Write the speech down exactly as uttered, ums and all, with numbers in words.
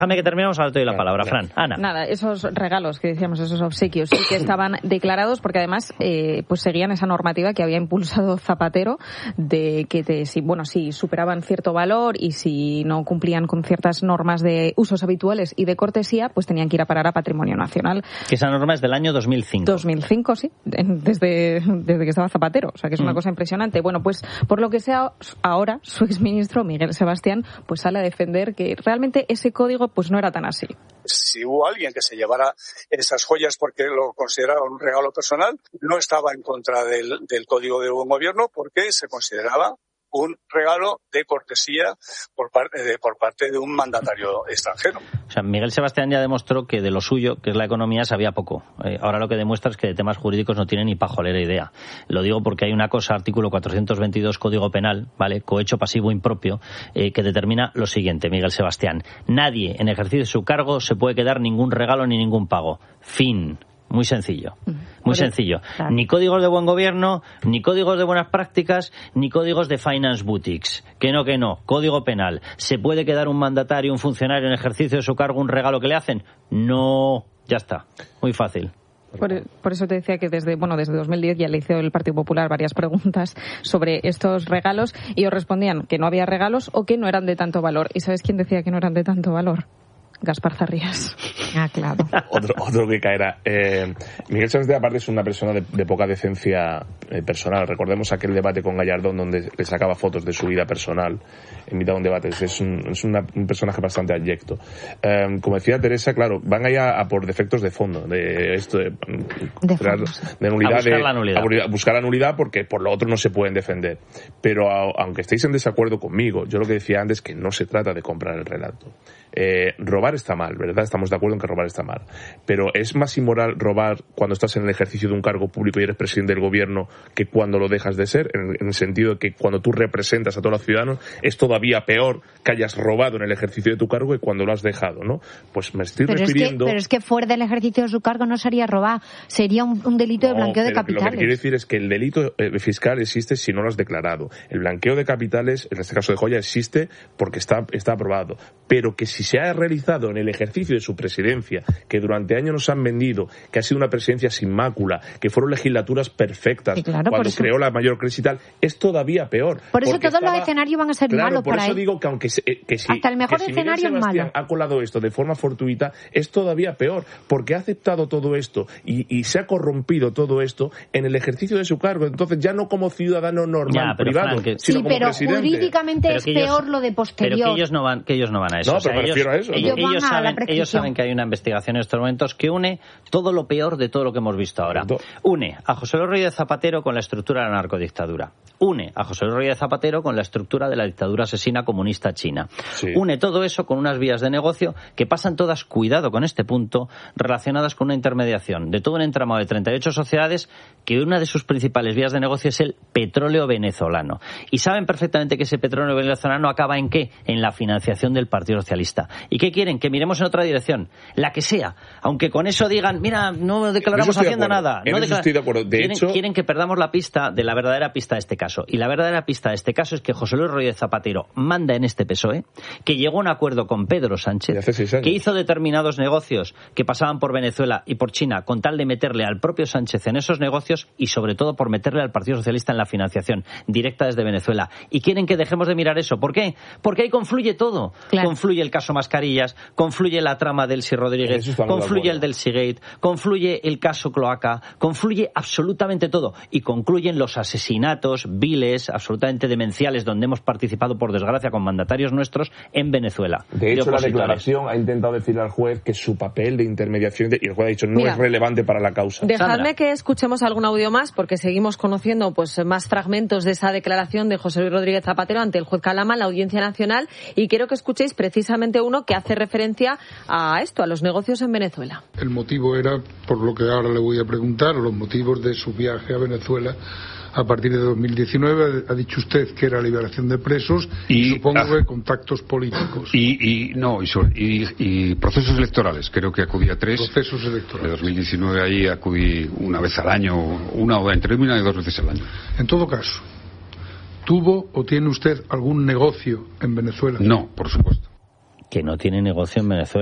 Déjame que terminemos, ahora te doy la palabra, Fran. Ana. Nada, esos regalos que decíamos, esos obsequios, sí que estaban declarados porque además eh, pues seguían esa normativa que había impulsado Zapatero de que te, si, bueno, si superaban cierto valor y si no cumplían con ciertas normas de usos habituales y de cortesía, pues tenían que ir a parar a Patrimonio Nacional. Que esa norma es del año dos mil cinco. dos mil cinco, sí, desde, desde que estaba Zapatero, o sea que es una mm. cosa impresionante. Bueno, pues por lo que sea, ahora su exministro Miguel Sebastián pues sale a defender que realmente ese código pues no era tan así. Si hubo alguien que se llevara esas joyas porque lo consideraba un regalo personal, no estaba en contra del, del Código de Buen Gobierno porque se consideraba un regalo de cortesía por parte de, por parte de un mandatario extranjero. O sea, Miguel Sebastián ya demostró que de lo suyo, que es la economía, sabía poco. Eh, ahora lo que demuestra es que de temas jurídicos no tiene ni pajolera idea. Lo digo porque hay una cosa, artículo cuatrocientos veintidós Código Penal, ¿vale? Cohecho pasivo impropio, eh, que determina lo siguiente, Miguel Sebastián. Nadie en ejercicio de su cargo se puede quedar ningún regalo ni ningún pago. Fin. Muy sencillo, muy sencillo. Claro. Ni códigos de buen gobierno, ni códigos de buenas prácticas, ni códigos de finance boutiques. Que no, que no. Código penal. ¿Se puede quedar un mandatario, un funcionario en ejercicio de su cargo un regalo que le hacen? No. Ya está. Muy fácil. Por, por eso te decía que desde bueno desde dos mil diez ya le hizo el Partido Popular varias preguntas sobre estos regalos y os respondían que no había regalos o que no eran de tanto valor. ¿Y sabes quién decía que no eran de tanto valor? Gaspar Zarrías. Ah, claro. otro, otro que caerá. Eh, Miguel Sebastián, aparte, es una persona de, de poca decencia eh, personal. Recordemos aquel debate con Gallardón donde le sacaba fotos de su vida personal en mitad de un debate. Es un, es una, un personaje bastante abyecto. Eh, como decía Teresa, claro, van ahí a, a por defectos de fondo, de esto de, de, crear, de nulidad, a buscar de, la nulidad. A buscar la nulidad porque por lo otro no se pueden defender. Pero a, aunque estéis en desacuerdo conmigo, yo lo que decía antes es que no se trata de comprar el relato. Eh, robar está mal, ¿verdad? Estamos de acuerdo en que robar está mal. Pero es más inmoral robar cuando estás en el ejercicio de un cargo público y eres presidente del gobierno que cuando lo dejas de ser, en, en el sentido de que cuando tú representas a todos los ciudadanos es todavía peor que hayas robado en el ejercicio de tu cargo que cuando lo has dejado, ¿no? Pues me estoy pero refiriendo... Es que, pero es que fuera del ejercicio de su cargo no sería robar, sería un, un delito no, de blanqueo de capitales. Lo que quiero decir es que el delito eh, fiscal existe si no lo has declarado. El blanqueo de capitales, en este caso de joya, existe porque está, está aprobado. Pero que si se ha realizado en el ejercicio de su presidencia, que durante años nos han vendido, que ha sido una presidencia sin mácula, que fueron legislaturas perfectas, sí, claro, cuando creó la mayor crisis y tal, es todavía peor. Por eso todos estaba, los escenarios van a ser claro, malos por para eso él. digo que aunque se, que si, hasta el mejor que si escenario Miguel Sebastián es malo. Ha colado esto de forma fortuita, es todavía peor, porque ha aceptado todo esto y, y se ha corrompido todo esto en el ejercicio de su cargo. Entonces ya no como ciudadano normal, ya, privado, Frank, que... sino sí, como pero presidente. Jurídicamente pero es ellos, peor lo de posterior. Pero que ellos no van, que ellos no van a eso. No, o sea, pero me refiero a eso. Ellos, ellos, ellos, van saben, a la ellos saben que hay una investigación en estos momentos que une todo lo peor de todo lo que hemos visto ahora. Une a José Luis Rodríguez Zapatero con la estructura de la narcodictadura. Une a José Luis Rodríguez Zapatero con la estructura de la dictadura asesina comunista china. Sí. Une todo eso con unas vías de negocio que pasan todas, cuidado con este punto, relacionadas con una intermediación de todo un entramado de treinta y ocho sociedades que una de sus principales vías de negocio es el petróleo venezolano. Y saben perfectamente que ese petróleo venezolano acaba ¿en qué? En la financiación del Partido Socialista. ¿Y qué quieren? Que miremos en otra dirección, la que sea. Aunque con eso digan, mira, no declaramos Hacienda de nada. En no eso declara... estoy de acuerdo. De quieren, hecho... quieren que perdamos la pista de la verdadera pista de este caso. Y la verdadera pista de este caso es que José Luis Rodríguez Zapatero manda en este P S O E, que llegó a un acuerdo con Pedro Sánchez, que hizo determinados negocios que pasaban por Venezuela y por China con tal de meterle al propio Sánchez en esos negocios y sobre todo por meterle al Partido Socialista en la financiación directa desde Venezuela. Y quieren que dejemos de mirar eso. ¿Por qué? Porque ahí confluye todo. Claro. Confluye el caso Mascarillas, confluye la trama del Elsi Rodríguez, confluye el del Seagate, confluye el caso Cloaca, confluye absolutamente todo. Y concluyen los asesinatos viles, absolutamente demenciales, donde hemos participado, por desgracia, con mandatarios nuestros en Venezuela. De hecho, de la declaración ha intentado decirle al juez que su papel de intermediación, de, y el juez ha dicho, no Mira, es relevante para la causa. Dejadme Sandra. que escuchemos algún audio más, porque seguimos conociendo pues más fragmentos de esa declaración de José Luis Rodríguez Zapatero ante el juez Calama en la Audiencia Nacional, y quiero que escuchéis precisamente uno que hace referencia a esto, a los negocios en Venezuela. El motivo era, por lo que ahora le voy a preguntar, los motivos de su viaje a Venezuela a partir de dos mil diecinueve. Ha dicho usted que era liberación de presos y, y supongo ah, que contactos políticos. Y, y no, y, sobre, y, y procesos electorales. Creo que acudí a tres. Procesos electorales. De dos mil diecinueve ahí acudí una vez al año, una o entre una y dos veces al año. En todo caso, ¿tuvo o tiene usted algún negocio en Venezuela? No, por supuesto. Que no tiene negocio en Venezuela.